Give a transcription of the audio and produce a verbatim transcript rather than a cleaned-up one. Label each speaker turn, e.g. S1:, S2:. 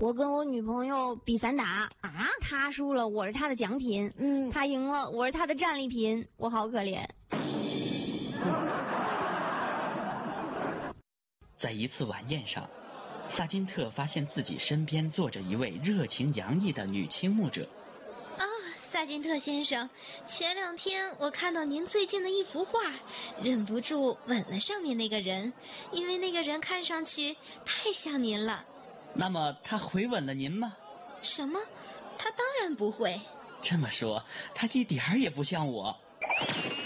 S1: 我跟我女朋友比散打啊，她输了，我是她的奖品，嗯，她赢了，我是她的战利品，我好可怜。
S2: 在一次晚宴上，萨金特发现自己身边坐着一位热情洋溢的女倾慕者。
S3: 啊，萨金特先生，前两天我看到您最近的一幅画，忍不住吻了上面那个人，因为那个人看上去太像您了。
S2: 那么他回吻了您吗？
S3: 什么？他当然不会。
S2: 这么说，他一点儿也不像我。